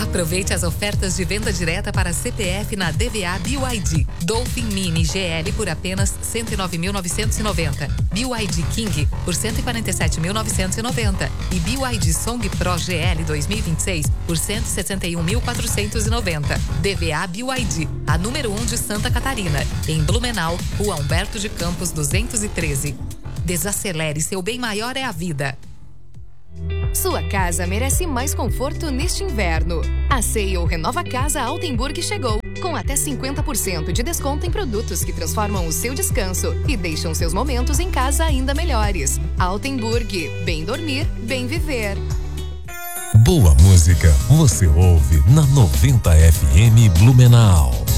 Aproveite as ofertas de venda direta para CPF na DVA BYD. Dolphin Mini GL por apenas R$ 109.990. BYD King por R$ 147.990. E BYD Song Pro GL 2026 por R$ 161.490. DVA BYD, a número 1 de Santa Catarina, em Blumenau, Rua Humberto de Campos 213. Desacelere, seu bem maior é a vida. Sua casa merece mais conforto neste inverno. A CEO Renova Casa Altenburg chegou, com até 50% de desconto em produtos que transformam o seu descanso e deixam seus momentos em casa ainda melhores. Altenburg, bem dormir, bem viver. Boa música você ouve na 90 FM Blumenau.